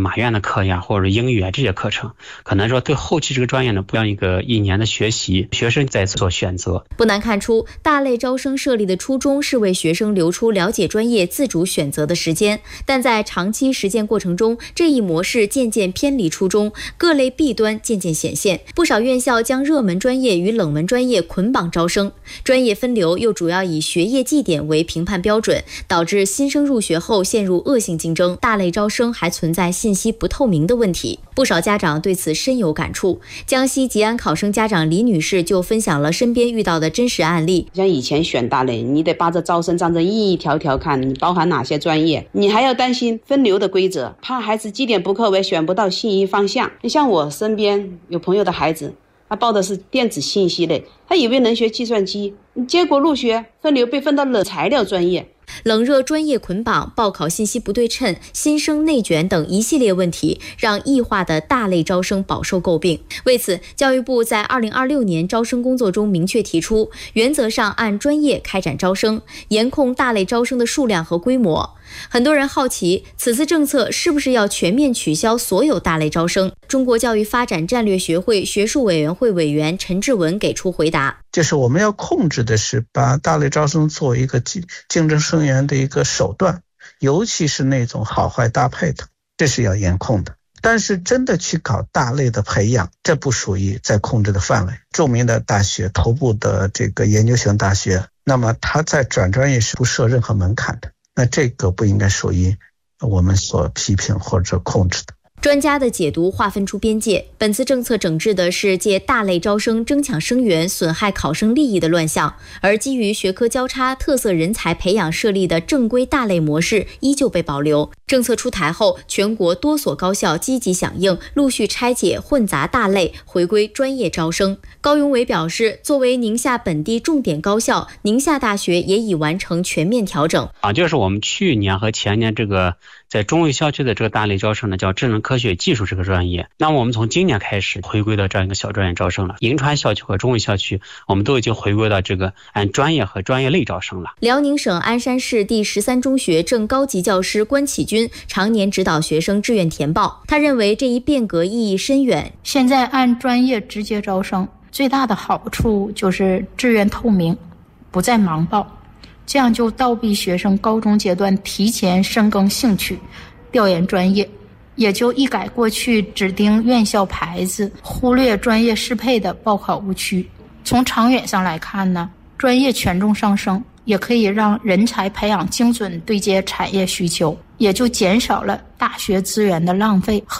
马院的课呀，或者英语啊这些课程，可能说对后期这个专业呢，不要一个1年的学习，学生在做选择。 不难看出，大类招生设立的初衷是为学生留出了解专业自主选择的时间，但在长期实践过程中，这一模式渐渐偏离初衷，各类弊端渐渐显现。不少院校将热门专业与冷门专业捆绑招生，专业分流又主要以学业绩点为评判标准，导致新生入学后陷入恶性竞争。大类招生还存在信息不透明的问题，不少家长对此深有感触。江西吉安考生家长李女士就分享了身边遇到的真实案例。 像以前选大类，你得把这招生章程一条条看，你包含哪些专业，你还要担心分流的规则，怕孩子绩点不够为选不到心仪方向。你像我身边有朋友的孩子，他报的是电子信息类，他以为能学计算机，结果入学分流被分到了材料专业。 冷热专业捆绑、报考信息不对称、新生内卷等一系列问题，让异化的大类招生饱受诟病。为此，教育部在2026年招生工作中明确提出，原则上按专业开展招生，严控大类招生的数量和规模。很多人好奇，此次政策是不是要全面取消所有大类招生？中国教育发展战略学会学术委员会委员陈志文给出回答： 就是我们要控制的是把大类招生作为一个竞争生源的一个手段，尤其是那种好坏搭配的，这是要严控的。但是真的去搞大类的培养，这不属于在控制的范围。著名的大学，头部的这个研究型大学，那么它在转专业是不设任何门槛的，那这个不应该属于我们所批评或者控制的。 专家的解读划分出边界，本次政策整治的是借大类招生争抢生源、损害考生利益的乱象，而基于学科交叉、特色人才培养设立的正规大类模式依旧被保留。政策出台后，全国多所高校积极响应，陆续拆解混杂大类，回归专业招生。高永伟表示，作为宁夏本地重点高校，宁夏大学也已完成全面调整。 就是我们去年和前年这个在中卫校区的这个大类招生呢，叫智能科学技术这个专业。那么我们从今年开始回归到这样一个小专业招生了。银川校区和中卫校区，我们都已经回归到这个按专业和专业类招生了。 辽宁省鞍山市第13中学正高级教师关启军常年指导学生志愿填报，他认为这一变革意义深远。 现在按专业直接招生，最大的好处就是志愿透明，不再盲报，这样就倒逼学生高中阶段提前深耕兴趣，调研专业，也就一改过去指定院校牌子，忽略专业适配的报考误区。从长远上来看呢，专业权重上升，也可以让人才培养精准对接产业需求，也就减少了大学资源的浪费和